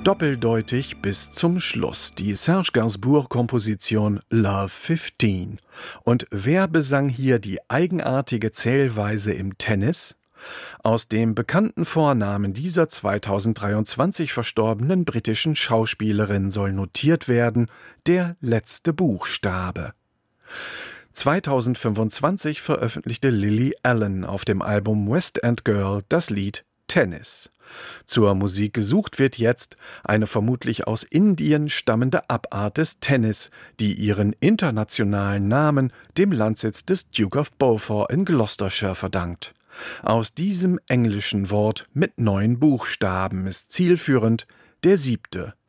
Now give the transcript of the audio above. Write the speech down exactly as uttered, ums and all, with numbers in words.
Doppeldeutig bis zum Schluss, die Serge Gainsbourg-Komposition Love fifteen. Und wer besang hier die eigenartige Zählweise im Tennis? Aus dem bekannten Vornamen dieser zweitausenddreiundzwanzig verstorbenen britischen Schauspielerin soll notiert werden der letzte Buchstabe. zweitausendfünfundzwanzig veröffentlichte Lily Allen auf dem Album West End Girl das Lied Tennis. Zur Musik gesucht wird jetzt eine vermutlich aus Indien stammende Abart des Tennis, die ihren internationalen Namen dem Landsitz des Duke of Beaufort in Gloucestershire verdankt. Aus diesem englischen Wort mit neun Buchstaben ist zielführend der siebte